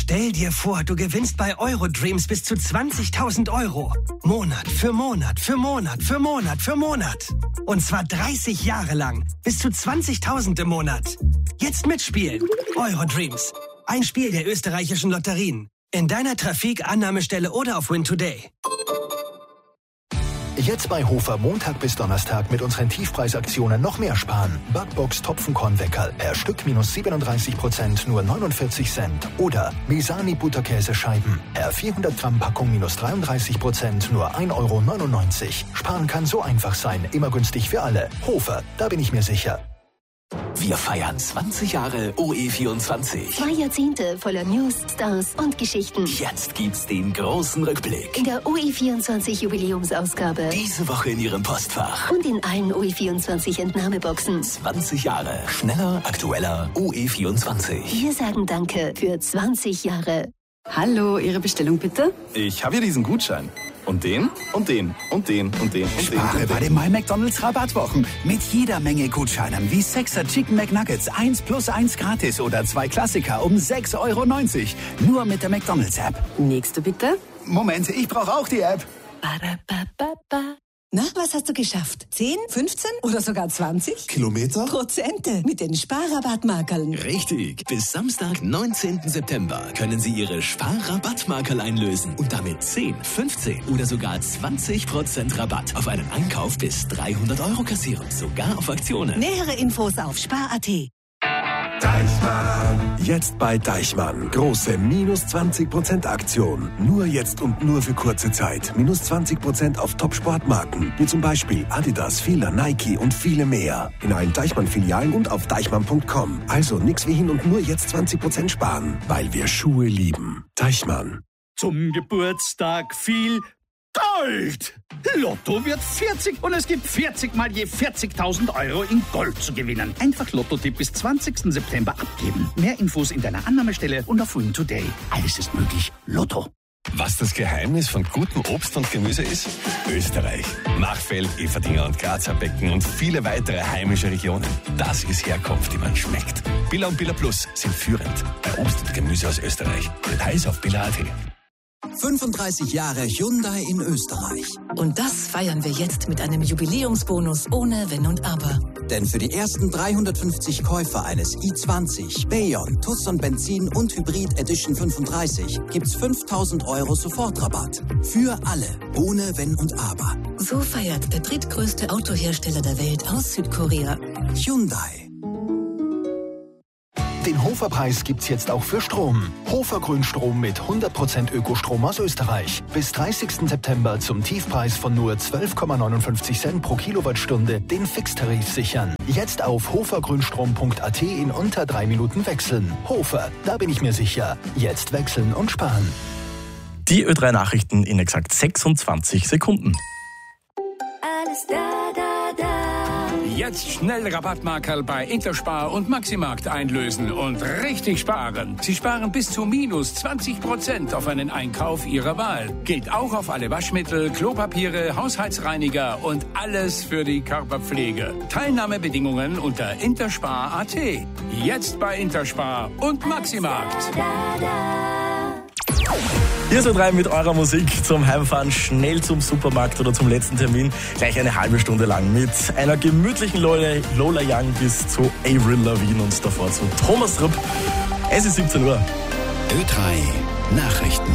Stell dir vor, du gewinnst bei Eurodreams bis zu 20.000 Euro. Monat für Monat für Monat für Monat für Monat. Und zwar 30 Jahre lang. Bis zu 20.000 im Monat. Jetzt mitspielen. Eurodreams. Ein Spiel der österreichischen Lotterien. In deiner Trafik, Annahmestelle oder auf Win Today. Jetzt bei Hofer Montag bis Donnerstag mit unseren Tiefpreisaktionen noch mehr sparen. Backbox Topfenkornweckerl per Stück minus 37%, nur 49 Cent. Oder Mesani Butterkäsescheiben per 400 Gramm Packung minus 33%, nur 1,99 Euro. Sparen kann so einfach sein, immer günstig für alle. Hofer, da bin ich mir sicher. Wir feiern 20 Jahre OE24. 2 Jahrzehnte voller News, Stars und Geschichten. Jetzt gibt's den großen Rückblick. In der OE24 Jubiläumsausgabe. Diese Woche in Ihrem Postfach. Und in allen OE24 Entnahmeboxen. 20 Jahre. Schneller, aktueller OE24. Wir sagen Danke für 20 Jahre. Hallo, Ihre Bestellung bitte? Ich habe hier diesen Gutschein. Und den, und den, und den, und den, und den. Spare bei den My McDonald's Rabattwochen. Mit jeder Menge Gutscheinen wie 6er Chicken McNuggets 1 plus 1 gratis oder 2 Klassiker um 6,90 Euro. Nur mit der McDonald's App. Nächste bitte. Moment, ich brauche auch die App. Na, was hast du geschafft? 10, 15 oder sogar 20? Kilometer? Prozente mit den Sparrabattmarkerln. Richtig. Bis Samstag, 19. September können Sie Ihre Sparrabattmarkerl einlösen und damit 10, 15 oder sogar 20% Rabatt auf einen Einkauf bis 300 Euro kassieren. Sogar auf Aktionen. Nähere Infos auf spar.at. Deichmann. Jetzt bei Deichmann. Große minus 20% Aktion. Nur jetzt und nur für kurze Zeit. Minus 20% auf Top-Sportmarken. Wie zum Beispiel Adidas, Fila, Nike und viele mehr. In allen Deichmann-Filialen und auf deichmann.com. Also nix wie hin und nur jetzt 20% sparen. Weil wir Schuhe lieben. Deichmann. Zum Geburtstag viel Gold! Lotto wird 40 und es gibt 40 mal je 40.000 Euro in Gold zu gewinnen. Einfach Lotto-Tipp bis 20. September abgeben. Mehr Infos in deiner Annahmestelle und auf Win Today. Alles ist möglich. Lotto. Was das Geheimnis von gutem Obst und Gemüse ist? Österreich. Machfeld, Everdinger und Grazer Becken und viele weitere heimische Regionen. Das ist Herkunft, die man schmeckt. Billa und Billa Plus sind führend bei Obst und Gemüse aus Österreich. Details auf billa.at. 35 Jahre Hyundai in Österreich. Und das feiern wir jetzt mit einem Jubiläumsbonus ohne Wenn und Aber. Denn für die ersten 350 Käufer eines i20, Bayon, Tucson Benzin und Hybrid Edition 35 gibt's 5.000 Euro Sofortrabatt. Für alle, ohne Wenn und Aber. So feiert der drittgrößte Autohersteller der Welt aus Südkorea. Hyundai. Den Hofer-Preis gibt's jetzt auch für Strom. Hofer Grünstrom mit 100% Ökostrom aus Österreich. Bis 30. September zum Tiefpreis von nur 12,59 Cent pro Kilowattstunde den Fixtarif sichern. Jetzt auf hofergrünstrom.at in unter 3 Minuten wechseln. Hofer, da bin ich mir sicher. Jetzt wechseln und sparen. Die Ö3 Nachrichten in exakt 26 Sekunden. Alles da, da, da. Jetzt schnell Rabattmarkerl bei Interspar und Maximarkt einlösen und richtig sparen. Sie sparen bis zu minus 20% auf einen Einkauf Ihrer Wahl. Gilt auch auf alle Waschmittel, Klopapiere, Haushaltsreiniger und alles für die Körperpflege. Teilnahmebedingungen unter interspar.at. Jetzt bei Interspar und Maximarkt. Hier sind drei mit eurer Musik zum Heimfahren, schnell zum Supermarkt oder zum letzten Termin. Gleich eine halbe Stunde lang mit einer gemütlichen Lola Young bis zu Avril Lavigne und davor zu Thomas Trupp. Es ist 17 Uhr. Ö3 Nachrichten.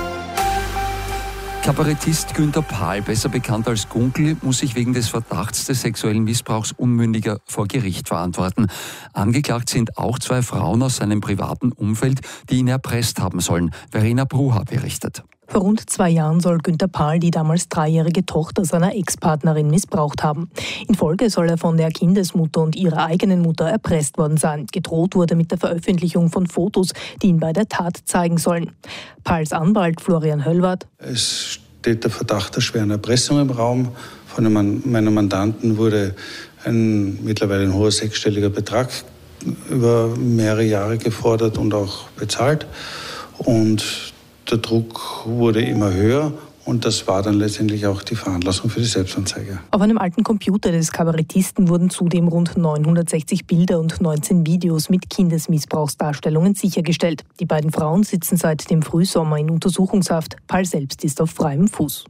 Kabarettist Günther Pahl, besser bekannt als Gunkel, muss sich wegen des Verdachts des sexuellen Missbrauchs Unmündiger vor Gericht verantworten. Angeklagt sind auch 2 Frauen aus seinem privaten Umfeld, die ihn erpresst haben sollen. Verena Bruha berichtet. Vor rund 2 Jahren soll Günther Pahl die damals 3-jährige Tochter seiner Ex-Partnerin missbraucht haben. In Folge soll er von der Kindesmutter und ihrer eigenen Mutter erpresst worden sein. Gedroht wurde mit der Veröffentlichung von Fotos, die ihn bei der Tat zeigen sollen. Pahls Anwalt Florian Höllwarth: Es steht der Verdacht der schweren Erpressung im Raum. Von meinem Mandanten wurde mittlerweile ein hoher 6-stelliger Betrag über mehrere Jahre gefordert und auch bezahlt. Und der Druck wurde immer höher Und das war dann letztendlich auch die Veranlassung für die Selbstanzeige. Auf einem alten Computer des Kabarettisten wurden zudem rund 960 Bilder und 19 Videos mit Kindesmissbrauchsdarstellungen sichergestellt. Die beiden Frauen sitzen seit dem Frühsommer in Untersuchungshaft. Pall selbst ist auf freiem Fuß.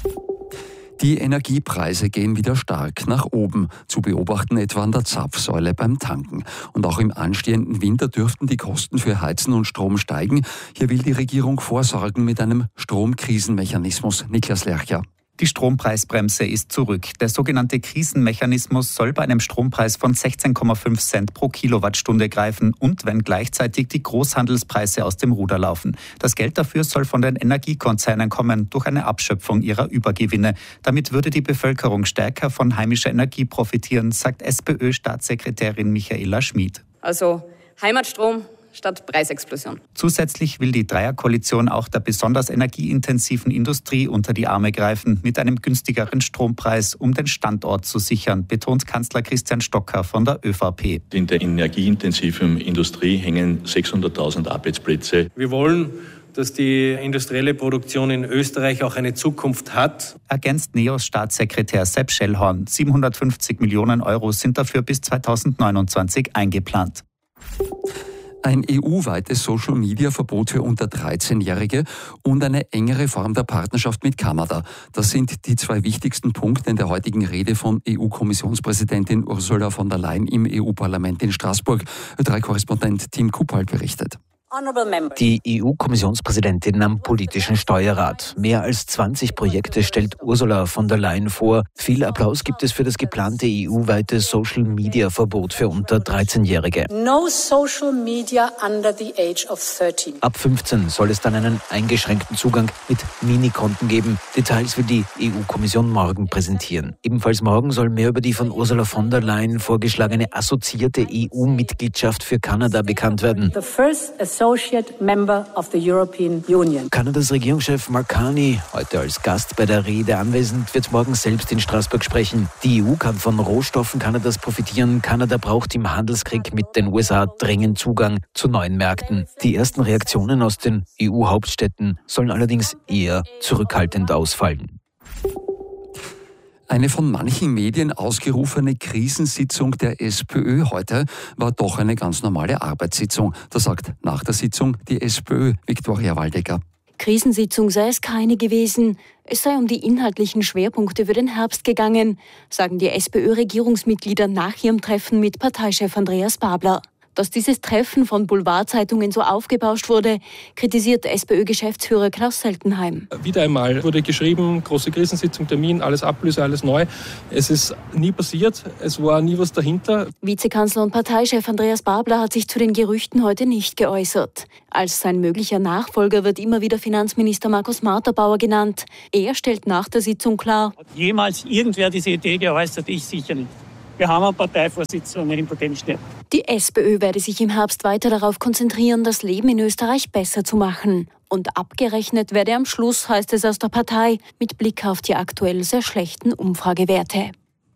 Die Energiepreise gehen wieder stark nach oben, zu beobachten etwa an der Zapfsäule beim Tanken. Und auch im anstehenden Winter dürften die Kosten für Heizen und Strom steigen. Hier will die Regierung vorsorgen mit einem Stromkrisenmechanismus. Niklas Lercher. Die Strompreisbremse ist zurück. Der sogenannte Krisenmechanismus soll bei einem Strompreis von 16,5 Cent pro Kilowattstunde greifen und wenn gleichzeitig die Großhandelspreise aus dem Ruder laufen. Das Geld dafür soll von den Energiekonzernen kommen, durch eine Abschöpfung ihrer Übergewinne. Damit würde die Bevölkerung stärker von heimischer Energie profitieren, sagt SPÖ-Staatssekretärin Michaela Schmid. Also Heimatstrom statt Preisexplosion. Zusätzlich will die Dreierkoalition auch der besonders energieintensiven Industrie unter die Arme greifen, mit einem günstigeren Strompreis, um den Standort zu sichern, betont Kanzler Christian Stocker von der ÖVP. In der energieintensiven Industrie hängen 600.000 Arbeitsplätze. Wir wollen, dass die industrielle Produktion in Österreich auch eine Zukunft hat. Ergänzt NEOS-Staatssekretär Sepp Schellhorn. 750 Millionen Euro sind dafür bis 2029 eingeplant. Ein EU-weites Social-Media-Verbot für unter 13-Jährige und eine engere Form der Partnerschaft mit Kanada. Das sind die zwei wichtigsten Punkte in der heutigen Rede von EU-Kommissionspräsidentin Ursula von der Leyen im EU-Parlament in Straßburg. Ö3-Korrespondent Tim Kuppal berichtet. Die EU-Kommissionspräsidentin am politischen Steuerrat. Mehr als 20 Projekte stellt Ursula von der Leyen vor. Viel Applaus gibt es für das geplante EU-weite Social-Media-Verbot für unter 13-Jährige. No social media under the age of 13. Ab 15 soll es dann einen eingeschränkten Zugang mit Minikonten geben. Details will die EU-Kommission morgen präsentieren. Ebenfalls morgen soll mehr über die von Ursula von der Leyen vorgeschlagene assoziierte EU-Mitgliedschaft für Kanada bekannt werden. The first associate member of the European Union. Kanadas Regierungschef Mark Carney, heute als Gast bei der Rede anwesend, wird morgen selbst in Straßburg sprechen. Die EU kann von Rohstoffen Kanadas profitieren. Kanada braucht im Handelskrieg mit den USA dringend Zugang zu neuen Märkten. Die ersten Reaktionen aus den EU-Hauptstädten sollen allerdings eher zurückhaltend ausfallen. Eine von manchen Medien ausgerufene Krisensitzung der SPÖ heute war doch eine ganz normale Arbeitssitzung. Das sagt nach der Sitzung die SPÖ, Viktoria Waldecker. Krisensitzung sei es keine gewesen. Es sei um die inhaltlichen Schwerpunkte für den Herbst gegangen, sagen die SPÖ-Regierungsmitglieder nach ihrem Treffen mit Parteichef Andreas Babler. Dass dieses Treffen von Boulevardzeitungen so aufgebauscht wurde, kritisiert SPÖ-Geschäftsführer Klaus Seltenheim. Wieder einmal wurde geschrieben, große Krisensitzung, Termin, alles Ablöse, alles neu. Es ist nie passiert, es war nie was dahinter. Vizekanzler und Parteichef Andreas Babler hat sich zu den Gerüchten heute nicht geäußert. Als sein möglicher Nachfolger wird immer wieder Finanzminister Markus Marterbauer genannt. Er stellt nach der Sitzung klar: Hat jemals irgendwer diese Idee geäußert? Ich sicher nicht. Wir haben einen Parteivorsitzenden, hinter dem steht. Die SPÖ werde sich im Herbst weiter darauf konzentrieren, das Leben in Österreich besser zu machen. Und abgerechnet werde am Schluss, heißt es aus der Partei, mit Blick auf die aktuell sehr schlechten Umfragewerte.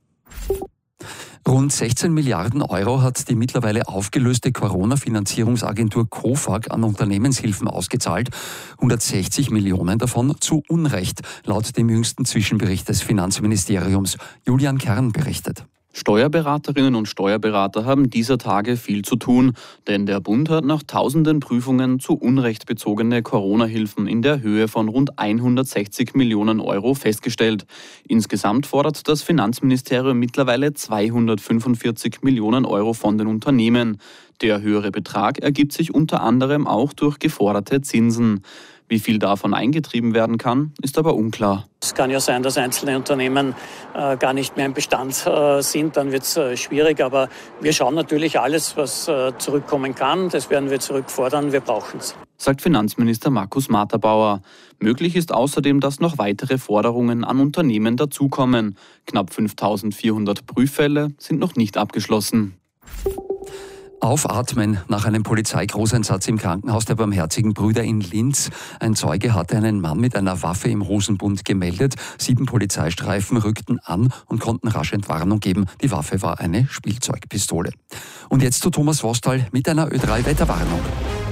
Rund 16 Milliarden Euro hat die mittlerweile aufgelöste Corona-Finanzierungsagentur COFAG an Unternehmenshilfen ausgezahlt. 160 Millionen davon zu Unrecht, laut dem jüngsten Zwischenbericht des Finanzministeriums. Julian Kern berichtet. Steuerberaterinnen und Steuerberater haben dieser Tage viel zu tun, denn der Bund hat nach tausenden Prüfungen zu Unrecht bezogene Corona-Hilfen in der Höhe von rund 160 Millionen Euro festgestellt. Insgesamt fordert das Finanzministerium mittlerweile 245 Millionen Euro von den Unternehmen. Der höhere Betrag ergibt sich unter anderem auch durch geforderte Zinsen. Wie viel davon eingetrieben werden kann, ist aber unklar. Es kann ja sein, dass einzelne Unternehmen gar nicht mehr im Bestand sind, dann wird es schwierig. Aber wir schauen natürlich alles, was zurückkommen kann. Das werden wir zurückfordern, wir brauchen es. Sagt Finanzminister Markus Marterbauer. Möglich ist außerdem, dass noch weitere Forderungen an Unternehmen dazukommen. Knapp 5.400 Prüffälle sind noch nicht abgeschlossen. Aufatmen nach einem Polizeigroßeinsatz im Krankenhaus der Barmherzigen Brüder in Linz. Ein Zeuge hatte einen Mann mit einer Waffe im Hosenbund gemeldet. 7 Polizeistreifen rückten an und konnten rasch Entwarnung geben. Die Waffe war eine Spielzeugpistole. Und jetzt zu Thomas Wostal mit einer Ö3-Wetterwarnung.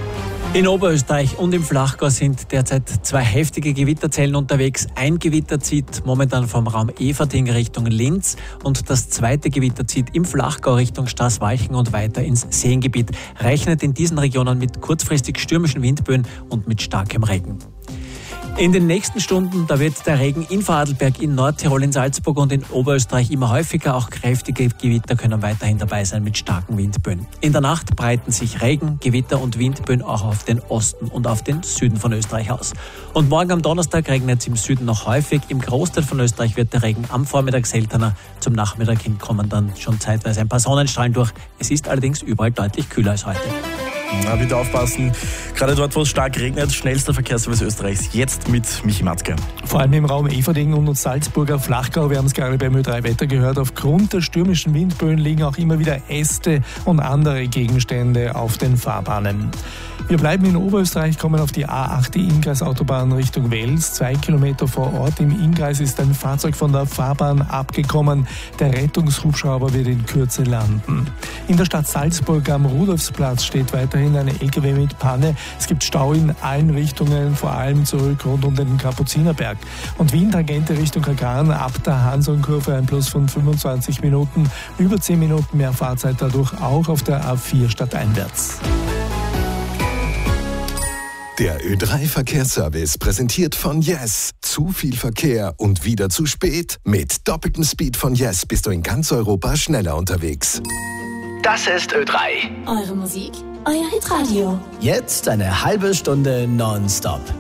In Oberösterreich und im Flachgau sind derzeit 2 heftige Gewitterzellen unterwegs. Ein Gewitter zieht momentan vom Raum Everding Richtung Linz und das zweite Gewitter zieht im Flachgau Richtung Straßwalchen und weiter ins Seengebiet. Rechnet in diesen Regionen mit kurzfristig stürmischen Windböen und mit starkem Regen. In den nächsten Stunden, da wird der Regen in Vorarlberg, in Nordtirol, in Salzburg und in Oberösterreich immer häufiger. Auch kräftige Gewitter können weiterhin dabei sein mit starken Windböen. In der Nacht breiten sich Regen, Gewitter und Windböen auch auf den Osten und auf den Süden von Österreich aus. Und morgen am Donnerstag regnet es im Süden noch häufig. Im Großteil von Österreich wird der Regen am Vormittag seltener. Zum Nachmittag hin kommen dann schon zeitweise ein paar Sonnenstrahlen durch. Es ist allerdings überall deutlich kühler als heute. Na, bitte aufpassen. Gerade dort, wo es stark regnet, schnellster Verkehrsservice Österreichs. Jetzt mit Michi Matzke. Vor allem im Raum Everding und Salzburger Flachgau, wir haben es gerade beim Ö3 Wetter gehört, aufgrund der stürmischen Windböen liegen auch immer wieder Äste und andere Gegenstände auf den Fahrbahnen. Wir bleiben in Oberösterreich, kommen auf die A8, die Inngreis-Autobahn Richtung Wels. 2 Kilometer vor Ort im Inngreis ist ein Fahrzeug von der Fahrbahn abgekommen. Der Rettungshubschrauber wird in Kürze landen. In der Stadt Salzburg am Rudolfsplatz steht weiterhin eine LKW mit Panne. Es gibt Stau in allen Richtungen, vor allem zurück rund um den Kapuzinerberg. Und Wien-Tangente Richtung Kagran ab der Hansonkurve ein Plus von 25 Minuten. Über 10 Minuten mehr Fahrzeit dadurch auch auf der A4 stadteinwärts. Der Ö3-Verkehrsservice präsentiert von Yes. Zu viel Verkehr und wieder zu spät? Mit doppeltem Speed von Yes bist du in ganz Europa schneller unterwegs. Das ist Ö3. Eure Musik, euer Hitradio. Jetzt eine halbe Stunde nonstop.